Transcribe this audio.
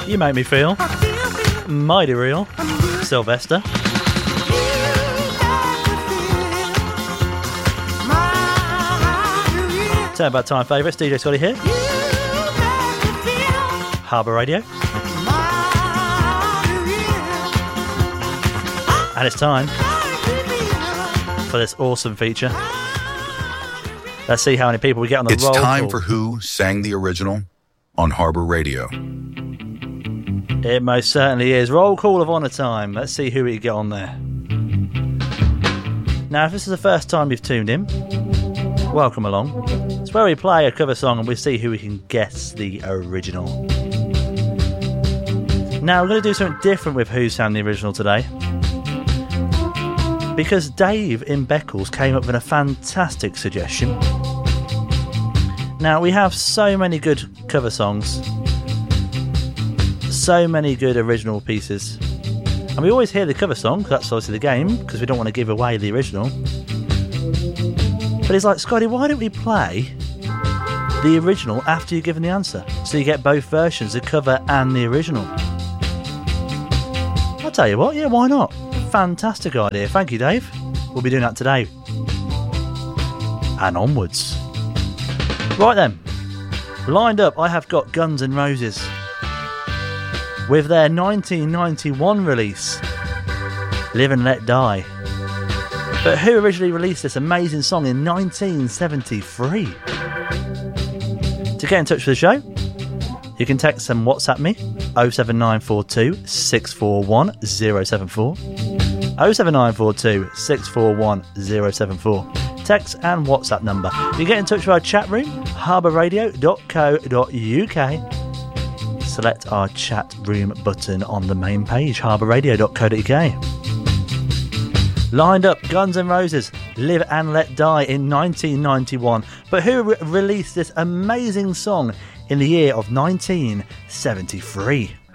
You make me feel mighty real. Sylvester. Turn back time favourites. DJ Scotty here. Harbour Radio. And it's time for this awesome feature. Let's see how many people we get on the roll call. It's time for Who Sang the Original on Harbour Radio. It most certainly is. Roll call of honour time. Let's see who we get on there. Now, if this is the first time you've tuned in, welcome along. It's where we play a cover song and we see who we can guess the original. Now, we're going to do something different with Who Sang the Original today, because Dave in Beccles came up with a fantastic suggestion. Now, we have so many good cover songs, so many good original pieces, and we always hear the cover song, that's obviously the game, because we don't want to give away the original. But it's like, Scotty, why don't we play the original after you've given the answer, so you get both versions, the cover and the original? I'll tell you what, yeah, why not? Fantastic idea. Thank you, Dave. We'll be doing that today. And onwards. Right then. Lined up, I have got Guns N' Roses with their 1991 release, Live and Let Die. But who originally released this amazing song in 1973? To get in touch with the show, you can text and WhatsApp me 07942 641 074. 07942 641 074. Text and WhatsApp number. You get in touch with our chat room, harbourradio.co.uk. Select our chat room button on the main page, harbourradio.co.uk. Lined up, Guns N' Roses, Live and Let Die in 1991. But who released this amazing song in the year of 1973?